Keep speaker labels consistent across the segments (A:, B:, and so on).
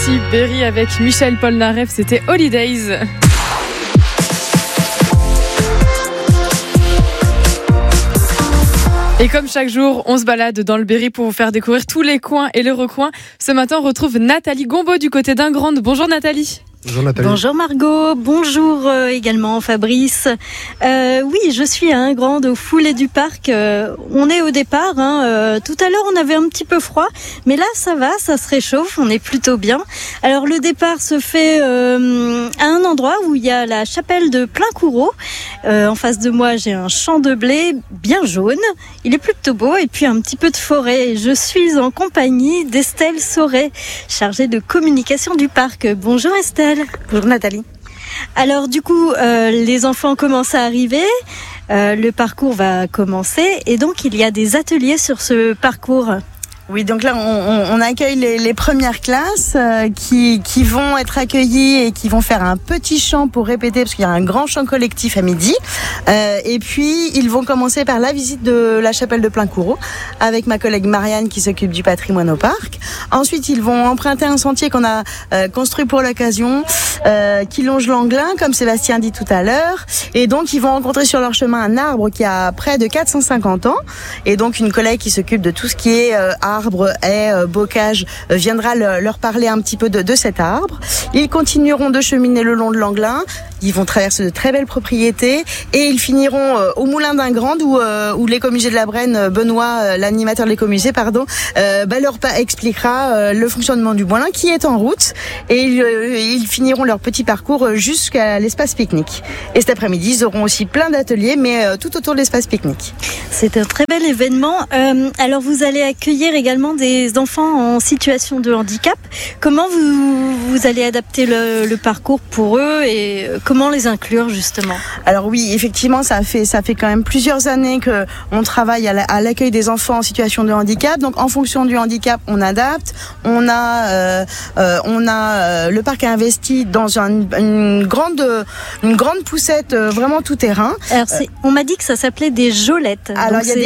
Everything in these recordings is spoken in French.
A: Ici Berry avec Michel Polnareff, c'était Holidays. Et comme chaque jour, on se balade dans le Berry pour vous faire découvrir tous les coins et les recoins. Ce matin, on retrouve Nathalie Gombaud du côté d'Ingrande. Bonjour Nathalie.
B: Bonjour Nathalie.
C: Bonjour Margot, bonjour également Fabrice. Oui, je suis à Ingrande, au foulée du parc. On est au départ. Tout à l'heure, on avait un petit peu froid, mais là, ça va, ça se réchauffe, on est plutôt bien. Alors, le départ se fait à un endroit où il y a la chapelle de Plaincourau. En face de moi, j'ai un champ de blé bien jaune. Il est plutôt beau et puis un petit peu de forêt. Je suis en compagnie d'Estelle Sauret, chargée de communication du parc. Bonjour Estelle.
D: Bonjour Nathalie.
C: Alors du coup, les enfants commencent à arriver, le parcours va commencer et donc il y a des ateliers sur ce parcours.
D: Oui, donc là, on accueille les premières classes qui vont être accueillies et qui vont faire un petit chant pour répéter, parce qu'il y a un grand chant collectif à midi. Et puis, ils vont commencer par la visite de la chapelle de Plaincourau avec ma collègue Marianne qui s'occupe du patrimoine au parc. Ensuite, ils vont emprunter un sentier qu'on a construit pour l'occasion, qui longe l'Anglin, comme Sébastien dit tout à l'heure. Et donc, ils vont rencontrer sur leur chemin un arbre qui a près de 450 ans. Et donc, une collègue qui s'occupe de tout ce qui est arbre, haies, bocage, viendra leur parler un petit peu de cet arbre. Ils continueront de cheminer le long de l'Anglin. Ils vont traverser de très belles propriétés et ils finiront au Moulin d'Ingrande où l'écomusée de la Brenne, Benoît, l'animateur de l'écomusée, leur expliquera le fonctionnement du moulin qui est en route et ils finiront leur petit parcours jusqu'à l'espace pique-nique. Et cet après-midi, ils auront aussi plein d'ateliers, mais tout autour de l'espace pique-nique.
C: C'est un très bel événement. Alors vous allez accueillir également des enfants en situation de handicap. Comment vous allez adapter le parcours pour eux et comment les inclure justement?
D: Alors oui, effectivement, ça fait quand même plusieurs années que on travaille à l'accueil des enfants en situation de handicap. Donc en fonction du handicap, on adapte. On a le parc a investi dans une grande poussette vraiment tout terrain.
C: Alors on m'a dit que ça s'appelait des jolettes.
D: Alors il y a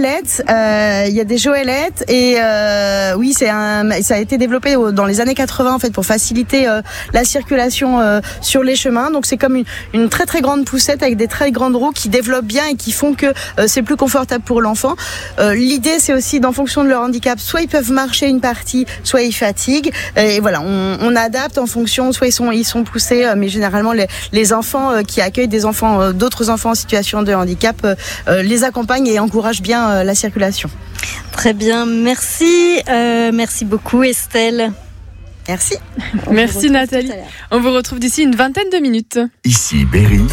D: des joëlettes, et oui, ça a été développé dans les années 80 en fait pour faciliter la circulation sur les chemins. Donc c'est comme une très très grande poussette avec des très grandes roues qui développent bien et qui font que c'est plus confortable pour l'enfant. L'idée c'est aussi d'en fonction de leur handicap, soit ils peuvent marcher une partie, soit ils fatiguent. Et voilà, on adapte en fonction, soit ils sont poussés, mais généralement les enfants qui accueillent des enfants, d'autres enfants en situation de handicap, les accompagnent et encouragent bien la circulation.
C: Très bien, merci beaucoup Estelle.
D: Merci.
A: Merci Nathalie. On vous retrouve d'ici une vingtaine de minutes.
E: Ici Berry,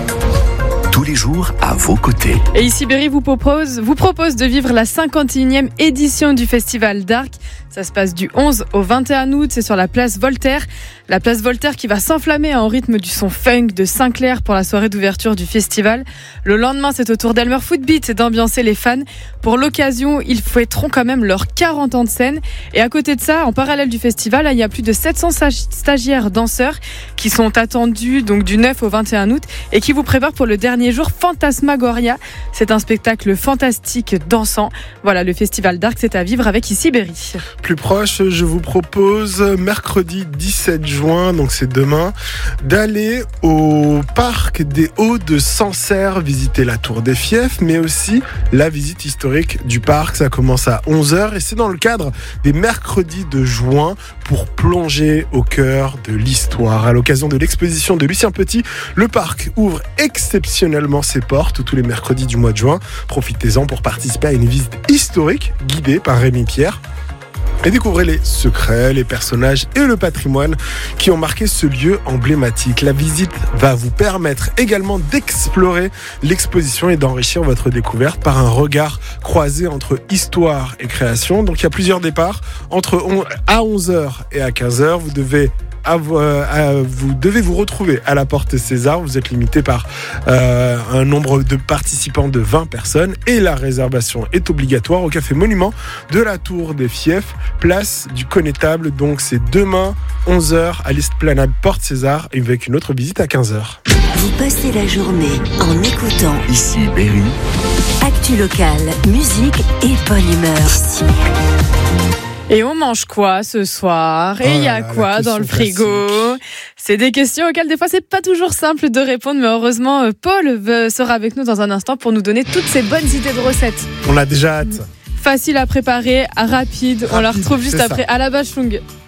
E: tous les jours à vos côtés.
A: Et ici Berry vous propose de vivre la 51e édition du Festival d'Arc. Ça se passe du 11 au 21 août, c'est sur la place Voltaire. La place Voltaire qui va s'enflammer au rythme du son funk de Sinclair pour la soirée d'ouverture du festival. Le lendemain, c'est au tour d'Elmer Footbeat d'ambiancer les fans. Pour l'occasion, ils fêteront quand même leurs 40 ans de scène. Et à côté de ça, en parallèle du festival, il y a plus de 700 stagiaires danseurs qui sont attendus donc du 9 au 21 août et qui vous préparent pour le dernier jour Fantasmagoria. C'est un spectacle fantastique dansant. Voilà, le Festival d'Arc, c'est à vivre avec ici Berry.
B: Plus proche, je vous propose mercredi 17 juin, donc c'est demain, d'aller au parc des Hauts de Sancerre, visiter la Tour des Fiefs, mais aussi la visite historique du parc. Ça commence à 11h et c'est dans le cadre des mercredis de juin pour plonger au cœur de l'histoire. À l'occasion de l'exposition de Lucien Petit, le parc ouvre exceptionnellement ses portes tous les mercredis du mois de juin. Profitez-en pour participer à une visite historique guidée par Rémi Pierre. Et découvrez les secrets, les personnages et le patrimoine qui ont marqué ce lieu emblématique. La visite va vous permettre également d'explorer l'exposition et d'enrichir votre découverte par un regard croisé entre histoire et création. Donc il y a plusieurs départs. À 11h et à 15h, vous devez vous retrouver à la porte César. Vous êtes limité par un nombre de participants de 20 personnes et la réservation est obligatoire au café monument de la Tour des Fiefs, place du Connétable. Donc c'est demain 11h à l'esplanade Porte César avec une autre visite à 15h.
F: Vous passez la journée en écoutant
E: Ici Berry,
F: actu locale, musique et bonne humeur.
A: Et on mange quoi ce soir? Et il y a quoi dans le frigo? C'est des questions auxquelles des fois c'est pas toujours simple de répondre, mais heureusement Paul sera avec nous dans un instant pour nous donner toutes ces bonnes idées de recettes.
B: On a déjà hâte.
A: Facile à préparer, rapide. On la retrouve juste après à la Bachung.